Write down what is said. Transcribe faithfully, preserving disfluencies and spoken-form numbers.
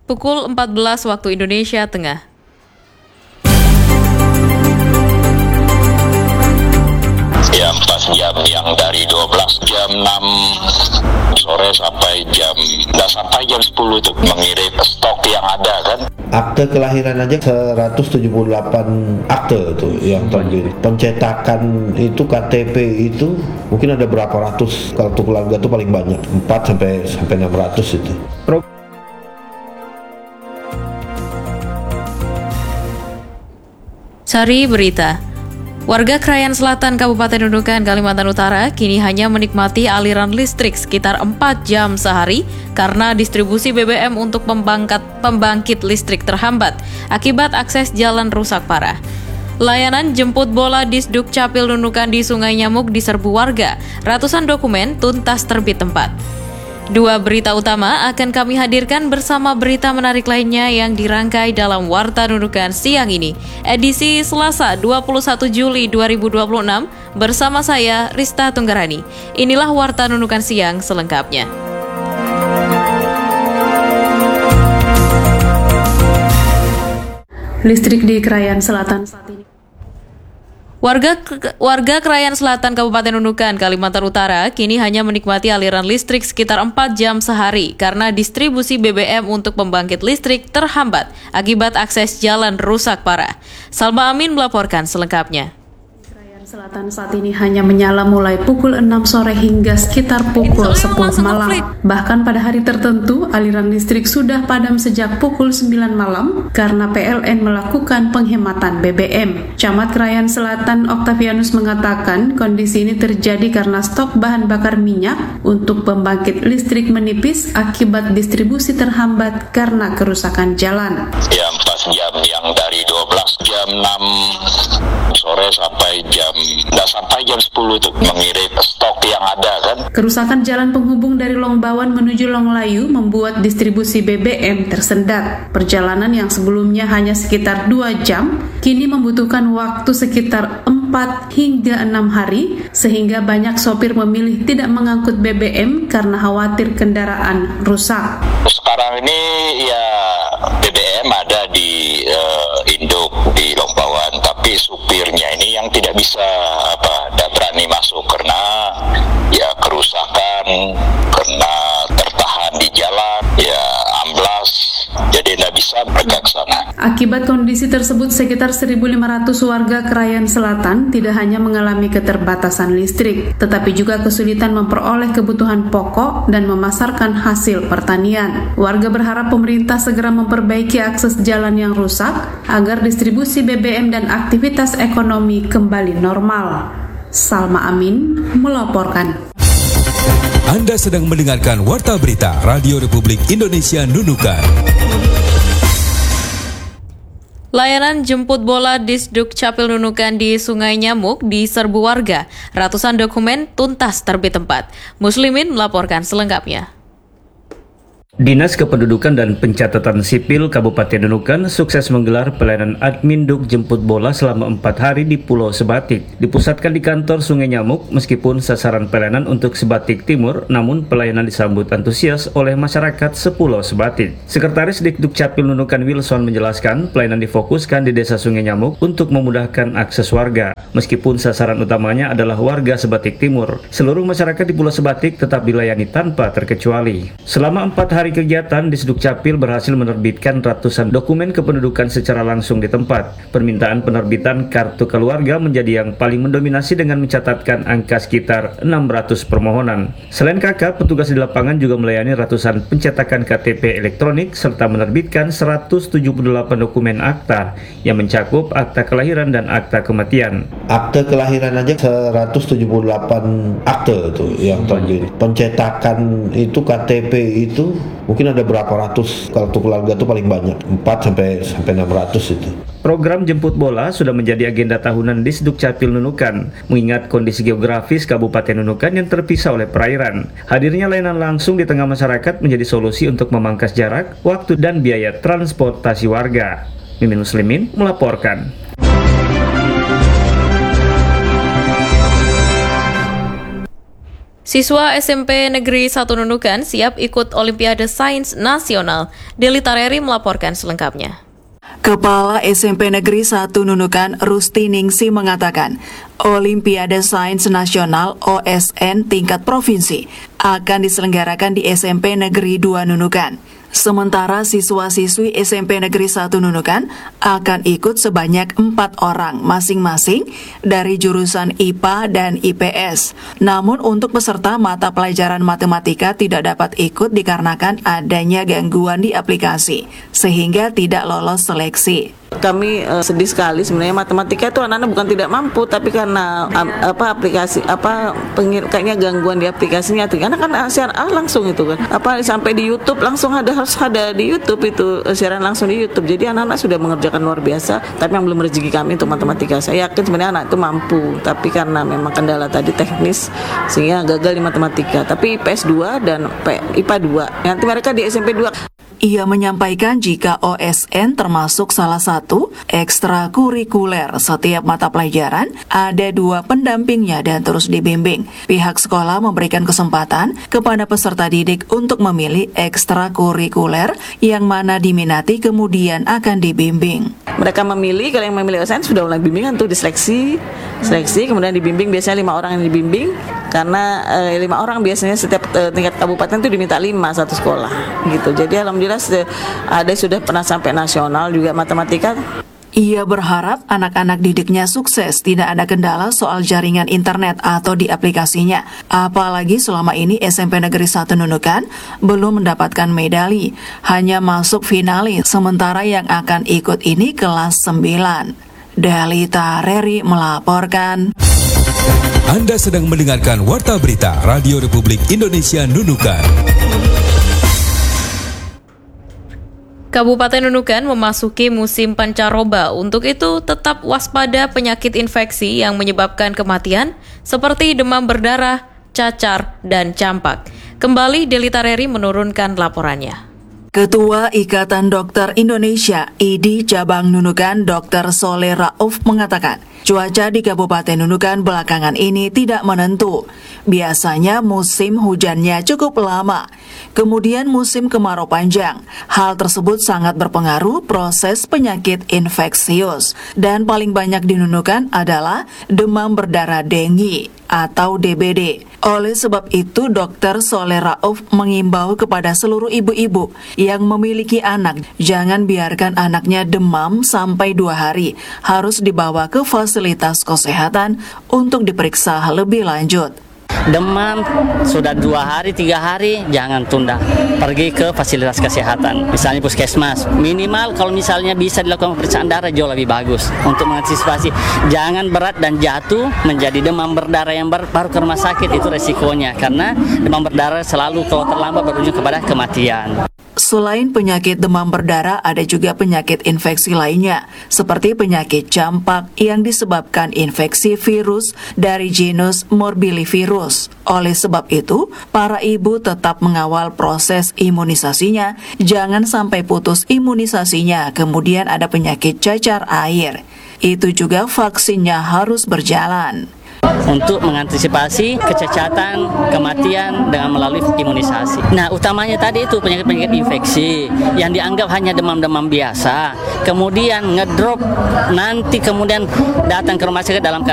Pukul empat belas waktu Indonesia Tengah. Ya empat jam, yang dari dua belas jam enam sore sampai jam nggak sampai jam sepuluh itu mengirim stok yang ada kan. Akte kelahiran aja seratus tujuh puluh delapan akte itu yang terkirim. Pencetakan itu K T P itu mungkin ada berapa ratus, kartu keluarga itu paling banyak empat sampai sampai enam ratus itu. Pro- Sari Berita. Warga Krayan Selatan, Kabupaten Nunukan, Kalimantan Utara kini hanya menikmati aliran listrik sekitar empat jam sehari karena distribusi B B M untuk pembangkit, pembangkit listrik terhambat akibat akses jalan rusak parah. Layanan jemput bola Disduk Capil Nunukan di Sungai Nyamuk diserbu warga. Ratusan dokumen tuntas terbit tempat. Dua berita utama akan kami hadirkan bersama berita menarik lainnya yang dirangkai dalam Warta Nunukan siang ini, edisi Selasa dua puluh satu Juli dua ribu dua puluh enam, bersama saya Rista Tunggarani. Inilah Warta Nunukan siang selengkapnya. Listrik di Krayan Selatan saat ini. Warga warga Krayan Selatan, Kabupaten Nunukan, Kalimantan Utara kini hanya menikmati aliran listrik sekitar empat jam sehari karena distribusi B B M untuk pembangkit listrik terhambat akibat akses jalan rusak parah. Salma Amin melaporkan selengkapnya. Selatan saat ini hanya menyala mulai pukul enam sore hingga sekitar pukul sepuluh malam. Bahkan pada hari tertentu, aliran listrik sudah padam sejak pukul sembilan malam karena P L N melakukan penghematan B B M. Camat Krayan Selatan Oktavianus mengatakan kondisi ini terjadi karena stok bahan bakar minyak untuk pembangkit listrik menipis akibat distribusi terhambat karena kerusakan jalan. Ya empat jam, yang dari dua belas jam enam sore sampai jam nggak sampai jam sepuluh itu mengirim stok yang ada kan. Kerusakan jalan penghubung dari Longbawan menuju Longlayu membuat distribusi B B M tersendat. Perjalanan yang sebelumnya hanya sekitar dua jam kini membutuhkan waktu sekitar empat hingga enam hari sehingga banyak sopir memilih tidak mengangkut B B M karena khawatir kendaraan rusak. Sekarang ini ya B B M ada di uh, induk di Longbawan, tapi supirnya ini yang tidak bisa apa tidak berani masuk karena ya kerusakan, karena tertahan di jalan, ya amblas, jadi tidak bisa mereka ke sana. Akibat kondisi tersebut, sekitar seribu lima ratus warga Krayan Selatan tidak hanya mengalami keterbatasan listrik, tetapi juga kesulitan memperoleh kebutuhan pokok dan memasarkan hasil pertanian. Warga berharap pemerintah segera memperbaiki akses jalan yang rusak agar distribusi B B M dan aktivitas ekonomi kembali normal. Salma Amin melaporkan. Anda sedang mendengarkan Warta Berita Radio Republik Indonesia Nunukan. Layanan jemput bola Disduk Capil Nunukan di Sungai Nyamuk diserbu warga. Ratusan dokumen tuntas terbit tempat. Muslimin melaporkan selengkapnya. Dinas Kependudukan dan Pencatatan Sipil Kabupaten Nunukan sukses menggelar pelayanan admin duk jemput bola selama empat hari di Pulau Sebatik. Dipusatkan di kantor Sungai Nyamuk, meskipun sasaran pelayanan untuk Sebatik Timur, namun pelayanan disambut antusias oleh masyarakat sepulau Sebatik. Sekretaris Dikduk Capil Nunukan Wilson menjelaskan, pelayanan difokuskan di Desa Sungai Nyamuk untuk memudahkan akses warga. Meskipun sasaran utamanya adalah warga Sebatik Timur, seluruh masyarakat di Pulau Sebatik tetap dilayani tanpa terkecuali. Selama empat hari Hari kegiatan, Disduk Capil berhasil menerbitkan ratusan dokumen kependudukan secara langsung di tempat. Permintaan penerbitan kartu keluarga menjadi yang paling mendominasi dengan mencatatkan angka sekitar enam ratus permohonan. Selain kakak, petugas di lapangan juga melayani ratusan pencetakan K T P elektronik serta menerbitkan seratus tujuh puluh delapan dokumen akta yang mencakup akta kelahiran dan akta kematian. Akte kelahiran aja seratus tujuh puluh delapan akte itu yang terkirim. Pencetakan itu K T P itu mungkin ada berapa ratus, kartu keluarga itu paling banyak empat sampai sampai enam ratus itu. Program jemput bola sudah menjadi agenda tahunan Disduk Capil Nunukan, mengingat kondisi geografis Kabupaten Nunukan yang terpisah oleh perairan. Hadirnya layanan langsung di tengah masyarakat menjadi solusi untuk memangkas jarak, waktu, dan biaya transportasi warga. Mimin Muslimin melaporkan. Siswa S M P Negeri satu Nunukan siap ikut Olimpiade Sains Nasional. Deli Tareri melaporkan selengkapnya. Kepala S M P Negeri satu Nunukan, Rusti Ningsi mengatakan, Olimpiade Sains Nasional O S N tingkat provinsi akan diselenggarakan di S M P Negeri dua Nunukan. Sementara siswa-siswi S M P Negeri satu Nunukan akan ikut sebanyak empat orang masing-masing dari jurusan I P A dan I P S. Namun untuk peserta mata pelajaran matematika tidak dapat ikut dikarenakan adanya gangguan di aplikasi, sehingga tidak lolos seleksi. Kami uh, sedih sekali sebenarnya. Matematika itu anak-anak bukan tidak mampu, tapi karena um, apa aplikasi apa pengir, kayaknya gangguan di aplikasinya. Karena kan siaran ah, langsung itu kan. Apa sampai di YouTube langsung ada harus ada di YouTube itu siaran langsung di YouTube. Jadi anak-anak sudah mengerjakan luar biasa, tapi yang belum rezeki kami untuk matematika. Saya yakin sebenarnya anak itu mampu, tapi karena memang kendala tadi teknis sehingga gagal di matematika. Tapi I P S dua dan I P A dua. Nanti mereka di S M P dua. Ia menyampaikan jika O S N termasuk salah satu ekstrakurikuler setiap mata pelajaran, ada dua pendampingnya dan terus dibimbing. Pihak sekolah memberikan kesempatan kepada peserta didik untuk memilih ekstrakurikuler yang mana diminati kemudian akan dibimbing. Mereka memilih, kalau yang memilih O S N sudah mulai bimbingan tuh diseleksi, seleksi kemudian dibimbing, biasanya lima orang yang dibimbing karena eh, lima orang biasanya setiap eh, tingkat kabupaten itu diminta lima satu sekolah gitu. Jadi alhamdulillah ada sudah pernah sampai nasional juga matematika. Ia berharap anak-anak didiknya sukses, tidak ada kendala soal jaringan internet atau di aplikasinya. Apalagi selama ini S M P Negeri satu Nunukan belum mendapatkan medali, hanya masuk finalis, sementara yang akan ikut ini kelas sembilan. Deli Tareri melaporkan. Anda sedang mendengarkan Warta Berita Radio Republik Indonesia Nunukan. Kabupaten Nunukan memasuki musim pancaroba, untuk itu tetap waspada penyakit infeksi yang menyebabkan kematian seperti demam berdarah, cacar, dan campak. Kembali Deli Tareri menurunkan laporannya. Ketua Ikatan Dokter Indonesia I D Cabang Nunukan, Dokter Soleh Rauf mengatakan, cuaca di Kabupaten Nunukan belakangan ini tidak menentu. Biasanya musim hujannya cukup lama, kemudian musim kemarau panjang. Hal tersebut sangat berpengaruh proses penyakit infeksius, dan paling banyak di Nunukan adalah demam berdarah denggi atau D B D. Oleh sebab itu, Dokter Soleh Rauf mengimbau kepada seluruh ibu-ibu yang memiliki anak, jangan biarkan anaknya demam sampai dua hari, harus dibawa ke fasilitas kesehatan untuk diperiksa lebih lanjut. Demam sudah dua hari, tiga hari, jangan tunda. Pergi ke fasilitas kesehatan, misalnya puskesmas. Minimal kalau misalnya bisa dilakukan pemeriksaan darah jauh lebih bagus untuk mengantisipasi. Jangan berat dan jatuh menjadi demam berdarah yang ber- baru ke rumah sakit, itu resikonya. Karena demam berdarah selalu kalau terlambat berujung kepada kematian. Selain penyakit demam berdarah, ada juga penyakit infeksi lainnya, seperti penyakit campak yang disebabkan infeksi virus dari genus Morbillivirus. Oleh sebab itu, para ibu tetap mengawal proses imunisasinya, jangan sampai putus imunisasinya, kemudian ada penyakit cacar air. Itu juga vaksinnya harus berjalan. Untuk mengantisipasi kecacatan, kematian dengan melalui imunisasi. Nah, utamanya tadi itu penyakit-penyakit infeksi yang dianggap hanya demam-demam biasa, kemudian ngedrop, nanti kemudian datang ke rumah sakit dalam